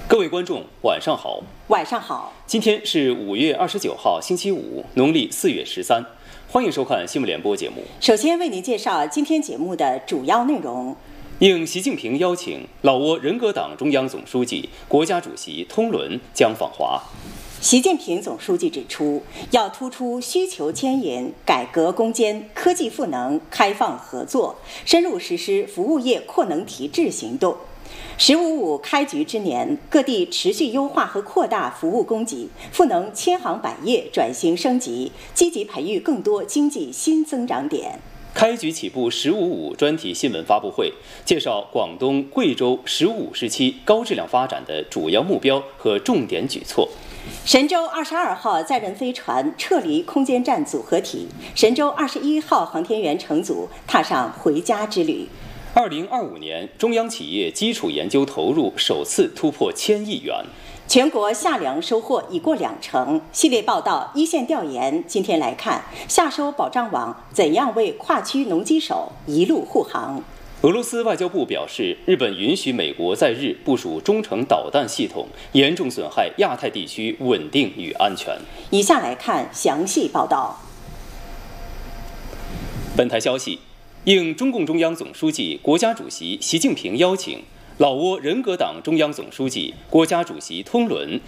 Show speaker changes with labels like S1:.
S1: 各位观众，晚上好。
S2: 晚上好。
S1: 今天是5月29号，星期五，农历4月13。欢迎收看新闻联播节目。
S2: 首先为您介绍今天节目的主要内容。
S1: 应习近平邀请，老挝人格党中央总书记、国家主席通伦将访华。
S2: 习近平总书记指出，要突出需求牵引、改革攻坚、科技赋能、开放合作，深入实施服务业扩能提质行动。“15+5”开局之年，各地持续优化和扩大服务供给，赋能千行百业转型升级，积极培育更多经济新增长点。
S1: 开局起步“15+5”专题新闻发布会，介绍广东、贵州“15+5”时期高质量发展的主要目标和重点举措。
S2: 神舟22号载人飞船撤离空间站组合体，神舟21号航天员乘组踏上回家之旅。
S1: 2025年，中央企业基础研究投入首次突破1000亿元。
S2: 全国夏粮收获已过20%。系列报道一线调研，今天来看夏收保障网怎样为跨区农机手一路护航。
S1: 俄罗斯外交部表示，日本允许美国在日部署中程导弹系统，严重损害亚太地区稳定与安全。
S2: 以下来看详细报道。
S1: 本台消息，应中共中央总书记、国家主席习近平邀请，老挝人格党中央总书记、国家主席通伦